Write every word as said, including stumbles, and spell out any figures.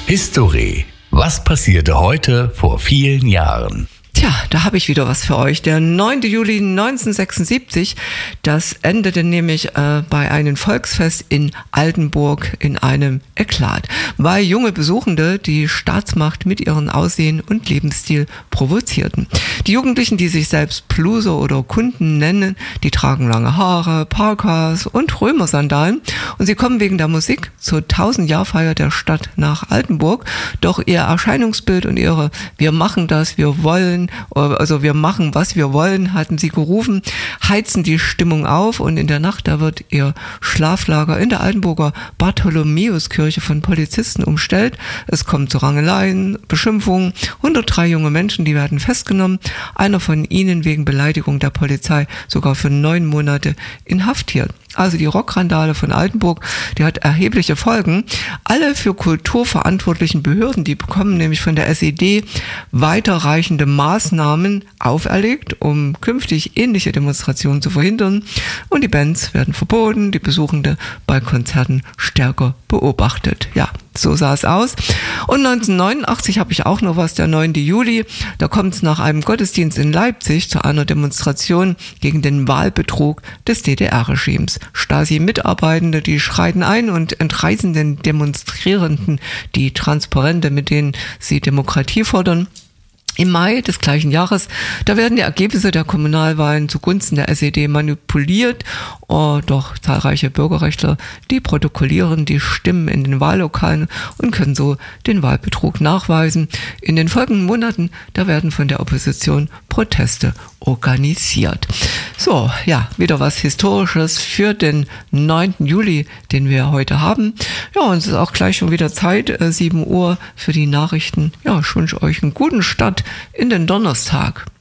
History. Was passierte heute vor vielen Jahren? Tja, da habe ich wieder was für euch. Der neunte Juli neunzehnhundertsechsundsiebzig, das endete nämlich äh, bei einem Volksfest in Altenburg in einem Eklat, weil junge Besuchende die Staatsmacht mit ihrem Aussehen und Lebensstil provozierten. Die Jugendlichen, die sich selbst Pluser oder Kunden nennen, die tragen lange Haare, Parkas und Römersandalen und sie kommen wegen der Musik zur tausend-Jahr-Feier der Stadt nach Altenburg. Doch ihr Erscheinungsbild und ihre "Wir machen das, wir wollen", also wir machen, was wir wollen, hatten sie gerufen, heizen die Stimmung auf und in der Nacht, da wird ihr Schlaflager in der Altenburger Bartholomäuskirche von Polizisten umstellt. Es kommt zu Rangeleien, Beschimpfungen. hundertdrei junge Menschen, die werden festgenommen. Einer von ihnen wegen Beleidigung der Polizei sogar für neun Monate inhaftiert. Also die Rockrandale von Altenburg, die hat erhebliche Folgen. Alle für Kultur verantwortlichen Behörden, die bekommen nämlich von der S E D weiterreichende Maßnahmen auferlegt, um künftig ähnliche Demonstrationen zu verhindern. Und die Bands werden verboten, die Besuchende bei Konzerten stärker beobachtet. Ja, so sah es aus. Und neunzehnhundertneunundachtzig habe ich auch noch was, der neunte Juli. Da kommt es nach einem Gottesdienst in Leipzig zu einer Demonstration gegen den Wahlbetrug des D D R-Regimes. Stasi-Mitarbeitende, die schreiten ein und entreißen den Demonstrierenden die Transparente, mit denen sie Demokratie fordern. Im Mai des gleichen Jahres, da werden die Ergebnisse der Kommunalwahlen zugunsten der S E D manipuliert. Oh, doch zahlreiche Bürgerrechtler, die protokollieren die Stimmen in den Wahllokalen und können so den Wahlbetrug nachweisen. In den folgenden Monaten, da werden von der Opposition Proteste organisiert. So, ja, wieder was Historisches für den neunten Juli, den wir heute haben. Ja, und es ist auch gleich schon wieder Zeit, äh, sieben Uhr für die Nachrichten. Ja, ich wünsche euch einen guten Start in den Donnerstag.